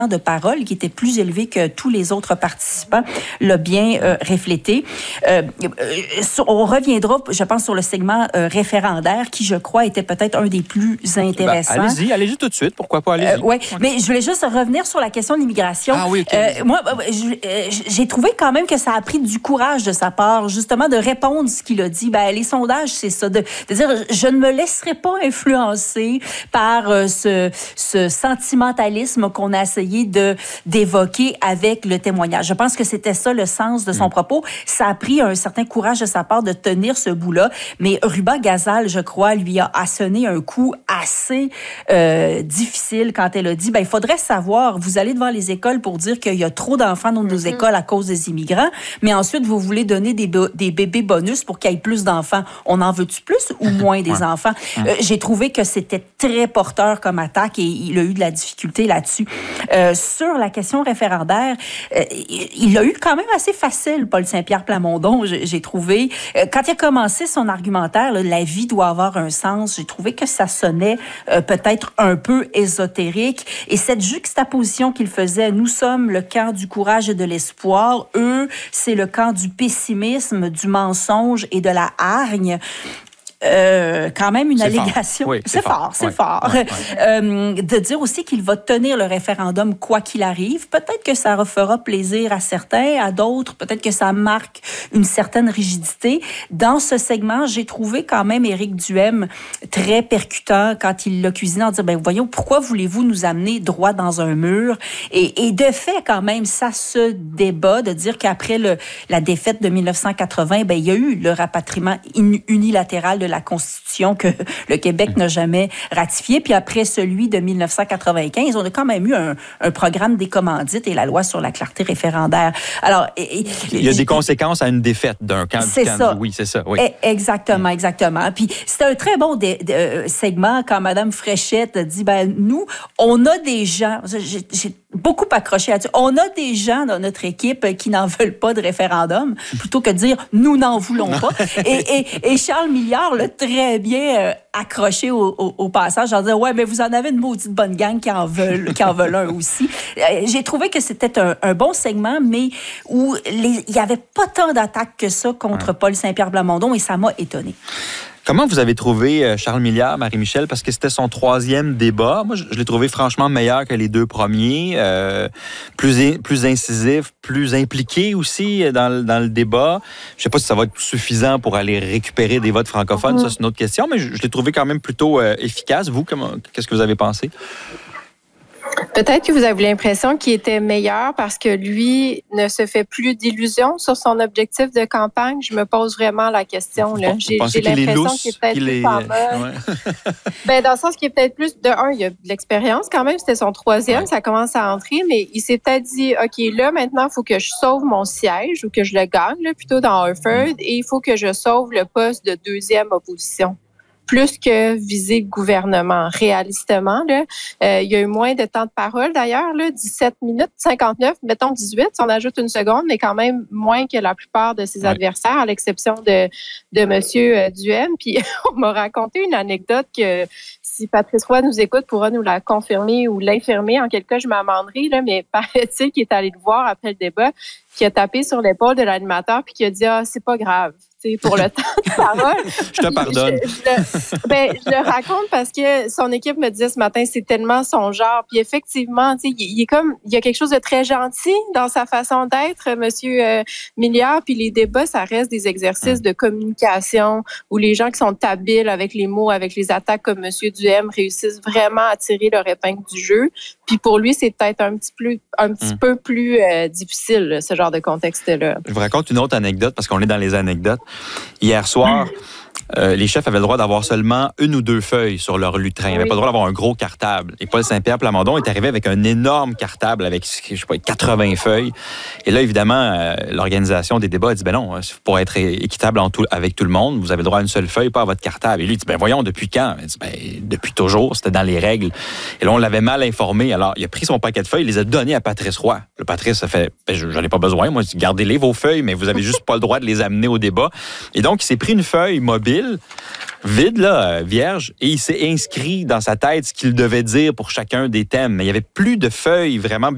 de parole qui était plus élevé que tous les autres participants l'a bien reflété. On reviendra, je pense, sur le segment référendaire qui, je crois, était peut-être un des plus intéressants. Allez-y tout de suite. Pourquoi pas, allez-y. Oui, mais je voulais juste revenir sur la question de l'immigration. Ah oui, OK. Moi, j'ai trouvé quand même que ça a pris du courage de sa part, justement, de répondre ce qu'il a dit. Les sondages, c'est ça, de dire, je ne me laisserai pas influencer par ce sentimentalisme qu'on a essayé d'évoquer avec le témoignage. Je pense que c'était ça le sens de son propos. Ça a pris un certain courage de sa part de tenir ce bout-là, mais Ruba Gazal, je crois, lui a sonné un coup assez difficile quand elle a dit, il faudrait savoir, vous allez devant les écoles pour dire qu'il y a trop d'enfants dans nos écoles à cause des immigrants, mais ensuite, vous voulez donner des bébés bonus pour qu'il y ait plus d'enfants. On en veut-tu plus ou moins des enfants? J'ai trouvé que c'était très porteur comme attaque et il a eu de la difficulté là-dessus. Sur la question référendaire, il a eu quand même assez facile, Paul Saint-Pierre Plamondon, j'ai trouvé. Quand il a commencé son argumentaire, la vie doit avoir un sens, j'ai trouvé que ça sonnait peut-être un peu ésotérique. Et cette juxtaposition qu'il faisait, nous sommes le camp du courage et de l'espoir, eux, c'est le camp du pessimisme, du mensonge et de la hargne. Quand même une allégation. Oui, c'est fort. Ouais. De dire aussi qu'il va tenir le référendum quoi qu'il arrive. Peut-être que ça fera plaisir à certains, à d'autres, peut-être que ça marque une certaine rigidité. Dans ce segment, j'ai trouvé quand même Éric Duhem très percutant quand il l'a cuisiné en disant, voyons, pourquoi voulez-vous nous amener droit dans un mur? Et de fait, quand même, ça se débat de dire qu'après la défaite de 1980, il y a eu le rapatriement unilatéral de la Constitution que le Québec n'a jamais ratifié. Puis après celui de 1995, on a quand même eu un programme des commandites et la loi sur la clarté référendaire. Alors, il y a des conséquences à une défaite d'un camp. C'est ça. Oui, c'est ça. Oui. Exactement. Puis c'était un très bon segment quand Mme Fréchette a dit, nous, on a des gens, j'ai beaucoup accroché là-dessus, on a des gens dans notre équipe qui n'en veulent pas de référendum, plutôt que de dire, nous n'en voulons pas. Et Charles Milliard l'a très bien accroché au passage en disant, mais vous en avez une maudite bonne gang qui en veulent un aussi. J'ai trouvé que c'était un bon segment, mais où il n'y avait pas tant d'attaques que ça contre Paul Saint-Pierre Plamondon et ça m'a étonné. Comment vous avez trouvé Charles Milliard, Marie-Michel? Parce que c'était son 3e débat. Moi, je l'ai trouvé franchement meilleur que les 2 premiers. Plus incisif, plus impliqué aussi dans le débat. Je ne sais pas si ça va être suffisant pour aller récupérer des votes francophones. Ça, c'est une autre question. Mais je l'ai trouvé quand même plutôt efficace. Vous, qu'est-ce que vous avez pensé? Peut-être que vous avez l'impression qu'il était meilleur parce que lui ne se fait plus d'illusions sur son objectif de campagne. Je me pose vraiment la question. Là. J'ai l'impression qu'il est peut-être plus en mode. Dans le sens qu'il est peut-être plus... De un, il y a de l'expérience quand même. C'était son 3e. Ça commence à entrer. Mais il s'est peut-être dit, OK, là, maintenant, il faut que je sauve mon siège ou que je le gagne, là, plutôt dans Harford. Et il faut que je sauve le poste de 2e opposition. Plus que viser le gouvernement. Réalistement, là, il y a eu moins de temps de parole d'ailleurs, 17 minutes, 59, mettons 18, si on ajoute une seconde, mais quand même moins que la plupart de ses adversaires, à l'exception de M. Duhem. Puis on m'a raconté une anecdote que si Patrice Roy nous écoute, pourra nous la confirmer ou l'infirmer. En quel cas, je m'amenderai, mais paraît-il qu'il est allé le voir après le débat, qui a tapé sur l'épaule de l'animateur puis qui a dit « Ah, c'est pas grave ». Pour le temps de parole. Je te pardonne. Je le raconte parce que son équipe me disait ce matin, c'est tellement son genre. Puis effectivement, il y a quelque chose de très gentil dans sa façon d'être, Monsieur Milliard. Puis les débats, ça reste des exercices de communication où les gens qui sont habiles avec les mots, avec les attaques comme Monsieur Duhem réussissent vraiment à tirer leur épingle du jeu. Puis pour lui, c'est peut-être un petit peu plus difficile, ce genre de contexte-là. Je vous raconte une autre anecdote parce qu'on est dans les anecdotes. Hier soir, les chefs avaient le droit d'avoir seulement 1 ou 2 feuilles sur leur lutrin. Ils n'avaient pas le droit d'avoir un gros cartable. Et Paul Saint-Pierre Plamondon est arrivé avec un énorme cartable avec, 80 feuilles. Et là, évidemment, l'organisation des débats a dit, non, pour être équitable avec tout le monde, vous avez le droit à une seule feuille, pas à votre cartable. Et lui, il dit, voyons, depuis quand? Il dit, depuis toujours, c'était dans les règles. Et là, on l'avait mal informé. Alors, il a pris son paquet de feuilles, il les a données à Patrice Roy. Le Patrice a fait, j'en ai pas besoin, moi, gardez-les vos feuilles, mais vous avez juste pas le droit de les amener au débat. Et donc, il s'est pris une feuille mobile, vide, vierge, et il s'est inscrit dans sa tête ce qu'il devait dire pour chacun des thèmes. Mais il n'y avait plus de feuilles vraiment